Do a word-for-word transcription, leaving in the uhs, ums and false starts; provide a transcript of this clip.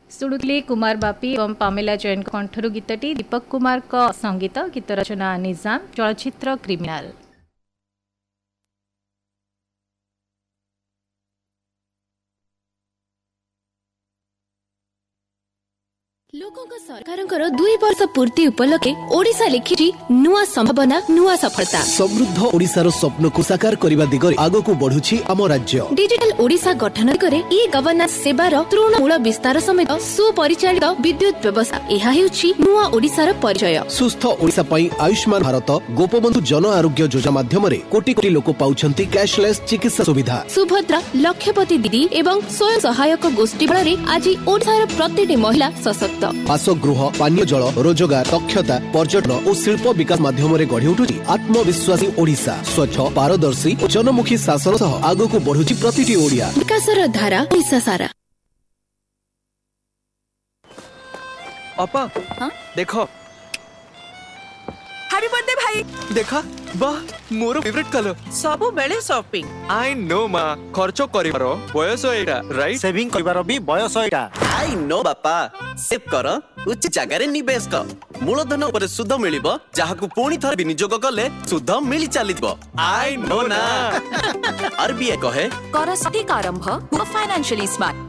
शुणुली कुमार बापी और पामेला जैन कंठरू गीतटी दीपक कुमार का संगीत गीत रचना निजाम चलचित्र क्रिमिनाल। लोकों सरकार दुई वर्ष पूर्ति उपलक्षे ओडिशा लिखिछि नुआ संभावना नुआ सफलता। समृद्ध ओडिशार स्वप्न को साकार करने दिगरे आगो को बढ़ुछि आम राज्य। डिजिटल ओडिशा गठन करे ई गवर्नेंस सेवार तृणमूल विस्तार समेत सुपरिचालित विद्युत व्यवस्था एहा हेउछि नुआ ओडिशार परिचय। सुस्थ ओडिशा पई आयुष्मान भारत गोपबंधु जन आरोग्य योजना माध्यम रे कोटी कोटी लोक पाउछंती कैशलेस चिकित्सा सुविधा। सुभद्रा लक्षपति दीदी एवं स्वयं सहायक गोष्ठी बଳରେ आज ओडिशार प्रतिटी महिला सशक्त। बासगृह पानीय जल रोजगार दक्षता पर्यटन और शिल्प विकास माध्यम गढ़ी उठुछि आत्मविश्वासी ओडिशा। स्वच्छ पारदर्शी और जनमुखी शासन सह आगो को बढ़ुछि प्रतिटी ओडिया। विकासर धारा ओडिशा सारा। अपा हाँ? देखो हैप्पी बर्थडे भाई। देखा वाह मोर फेवरेट कलर सब बेले शॉपिंग। आई नो मा खर्च करिवार बयस एटा राइट। सेविंग करिवार भी बयस एटा। आई नो बापा सेव कर उचित जगह रे निवेश कर मूलधन ऊपर सुध मिलिबो जहाकू पुणी थर विनियोग कले सुध मिली चलिबो। आई नो ना आरबीआई कहे कर सटीक आरंभ फाइनेंशियली स्मार्ट।